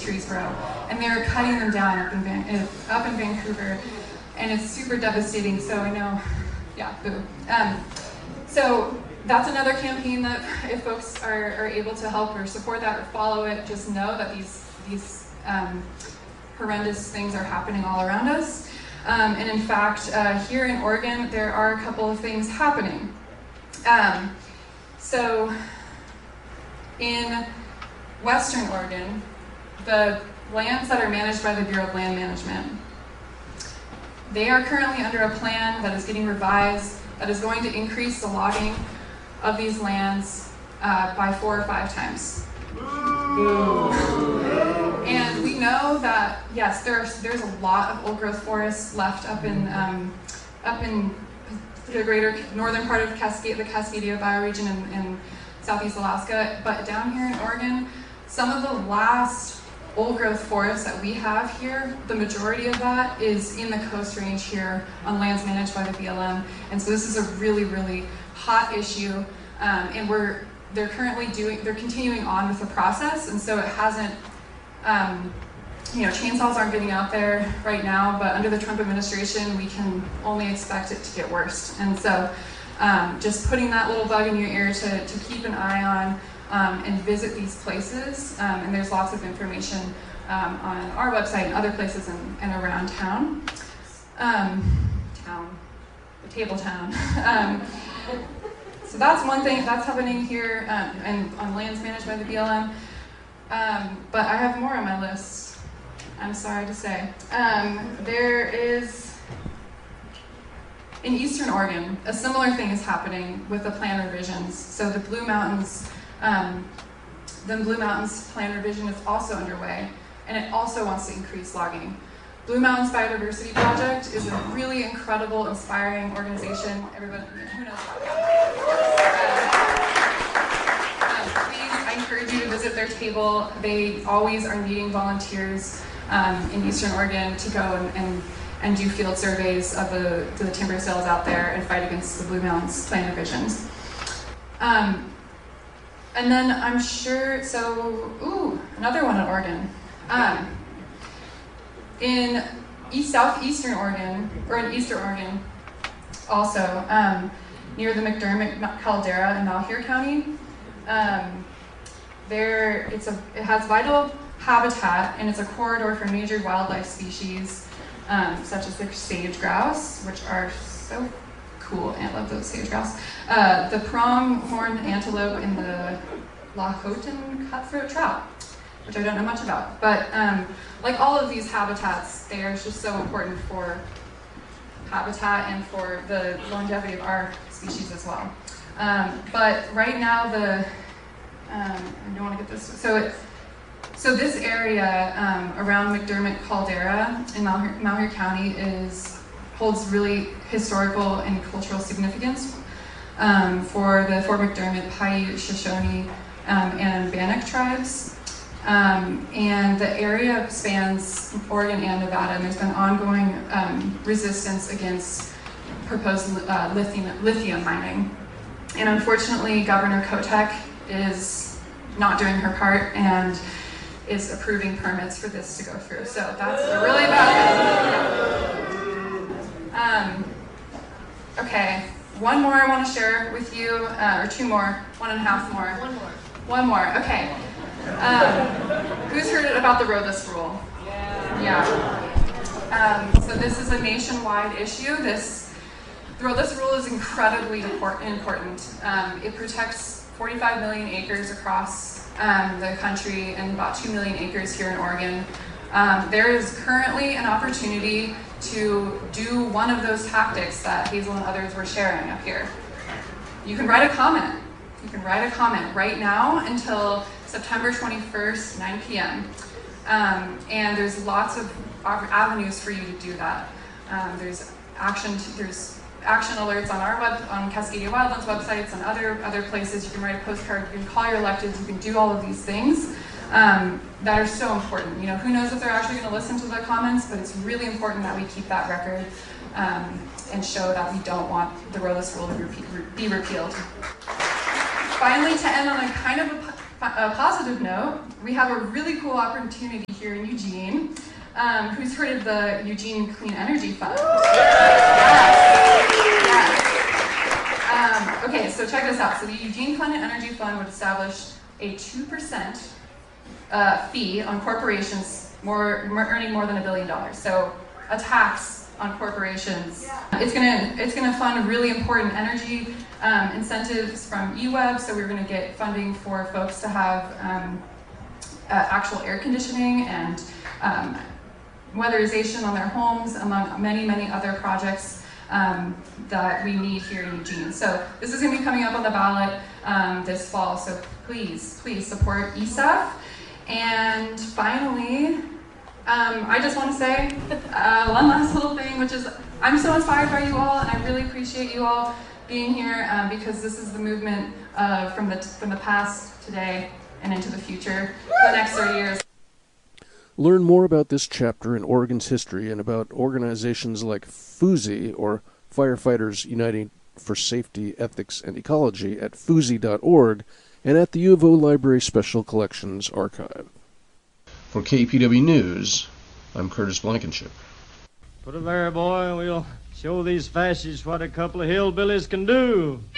trees grow. And they're cutting them down up in Vancouver, and it's super devastating. So I know, yeah, boo. So that's another campaign that if folks are able to help or support that or follow it, just know that these horrendous things are happening all around us. And in fact, here in Oregon, there are a couple of things happening. So in Western Oregon, the lands that are managed by the Bureau of Land Management, they are currently under a plan that is getting revised that is going to increase the logging of these lands by 4 or 5 times. And we know that, yes, there's a lot of old growth forests left up in the greater northern part of the Cascadia bioregion in southeast Alaska, but down here in Oregon, some of the last old growth forests that we have here, the majority of that is in the Coast Range here on lands managed by the BLM. And so this is a really, really hot issue, and they're continuing on with the process, and so it hasn't, chainsaws aren't getting out there right now, but under the Trump administration, we can only expect it to get worse. And so just putting that little bug in your ear to keep an eye on and visit these places, and there's lots of information on our website and other places and around town. The table town. So that's one thing that's happening here and on lands managed by the BLM. But I have more on my list, I'm sorry to say. There is, in Eastern Oregon, a similar thing is happening with the plan revisions. So the Blue Mountains plan revision is also underway, and it also wants to increase logging. Blue Mountains Biodiversity Project is a really incredible, inspiring organization. Everybody, who knows about that? Please, I encourage you to visit their table. They always are needing volunteers in Eastern Oregon to go and do field surveys of the timber sales out there and fight against the Blue Mountains plan revisions. And then I'm sure, another one in Oregon. In southeastern Oregon, or in eastern Oregon, also, near the McDermott caldera in Malheur County, it has vital habitat, and it's a corridor for major wildlife species, such as the sage grouse, which are so cool, and I love those sage grouse. The pronghorn antelope and the Lahontan cutthroat trout, which I don't know much about. But like all of these habitats, they are just so important for habitat and for the longevity of our species as well. But right now, I don't want to get this. So this area around McDermott caldera in Malheur County holds really historical and cultural significance for the Fort McDermott, Paiute, Shoshone, and Bannock tribes. And the area spans Oregon and Nevada, and there's been ongoing resistance against proposed lithium mining. And unfortunately, Governor Kotek is not doing her part and is approving permits for this to go through. So that's a really bad thing. Okay, one more I want to share with you, or two more, 1.5 more. One more, okay. Who's heard about the Road List Rule? Yeah. So this is a nationwide issue. The Road List Rule is incredibly important. It protects 45 million acres across the country and about 2 million acres here in Oregon. There is currently an opportunity to do one of those tactics that Hazel and others were sharing up here. You can write a comment. You can write a comment right now until September 21st, 9 p.m. And there's lots of avenues for you to do that. There's action alerts on on Cascadia Wildlands websites and other places. You can write a postcard. You can call your electeds. You can do all of these things that are so important. You know, who knows if they're actually going to listen to the comments, but it's really important that we keep that record and show that we don't want the Road List Rule to be repealed. Finally, to end on a kind of a positive note, we have a really cool opportunity here in Eugene. Who's heard of the Eugene Clean Energy Fund? Yes. Okay, so check this out. So the Eugene Clean Energy Fund would establish a 2% fee on corporations earning more than $1 billion. So a tax on corporations. It's gonna fund really important energy incentives from EWEB. So we're gonna get funding for folks to have actual air conditioning and weatherization on their homes, among many, many other projects that we need here in Eugene. So this is going to be coming up on the ballot this fall, so please, please support ESEF. And finally, I just want to say one last little thing, which is I'm so inspired by you all, and I really appreciate you all being here because this is the movement from the past, today, and into the future for the next 30 years. Learn more about this chapter in Oregon's history and about organizations like FUSI, or Firefighters Uniting for Safety, Ethics, and Ecology, at fusi.org and at the U of O Library Special Collections Archive. For KPW News, I'm Curtis Blankenship. Put it there, boy. We'll show these fascists what a couple of hillbillies can do.